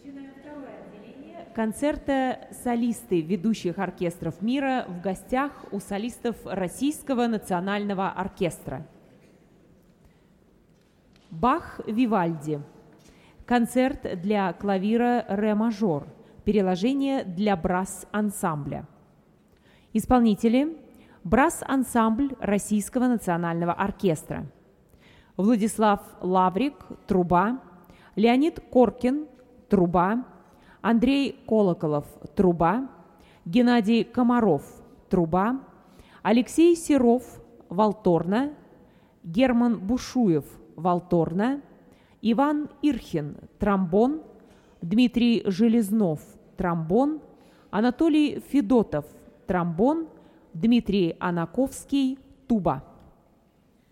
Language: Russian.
Концерта солисты ведущих оркестров мира в гостях у солистов Российского национального оркестра. Бах Вивальди. Концерт для клавира ре-мажор. Переложение для брасс-ансамбля. Исполнители: брасс-ансамбль Российского национального оркестра. Владислав Лаврик – труба, Леонид Коркин – труба, Андрей Колоколов – труба, Геннадий Комаров – труба, Алексей Серов – валторна, Герман Бушуев – валторна, Иван Ирхин – тромбон, Дмитрий Железнов – тромбон, Анатолий Федотов – тромбон, Дмитрий Анаковский – туба.